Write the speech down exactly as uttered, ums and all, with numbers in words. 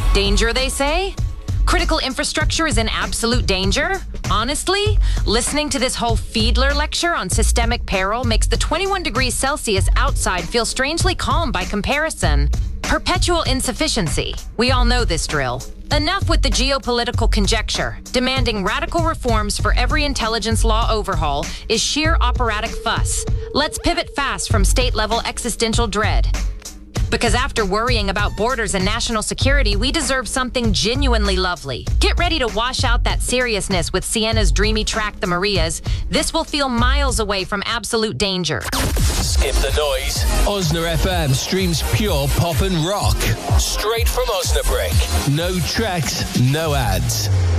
Danger, they say? Critical infrastructure is in absolute danger? Honestly, listening to this whole Fiedler lecture on systemic peril makes the twenty-one degrees Celsius outside feel strangely calm by comparison. Perpetual insufficiency. We all know this drill. Enough with the geopolitical conjecture. Demanding radical reforms for every intelligence law overhaul is sheer operatic fuss. Let's pivot fast from state-level existential dread. Because after worrying about borders and national security, we deserve something genuinely lovely. Get ready to wash out that seriousness with Sienna's dreamy track, The Marias. This will feel miles away from absolute danger. Skip the noise. Osna F M streams pure pop and rock. Straight from Osnabrück. No tracks, no ads.